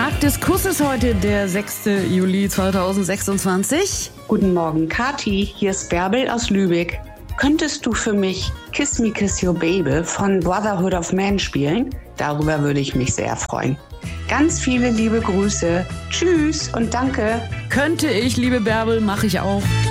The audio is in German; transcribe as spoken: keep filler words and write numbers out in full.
Tag des Kusses heute, der sechster Juli zweitausendsechsundzwanzig. Guten Morgen, Kathi. Hier ist Bärbel aus Lübeck. Könntest du für mich Kiss Me Kiss Your Baby von Brotherhood of Man spielen? Darüber würde ich mich sehr freuen. Ganz viele liebe Grüße. Tschüss und danke. Könnte ich, liebe Bärbel, mache ich auch.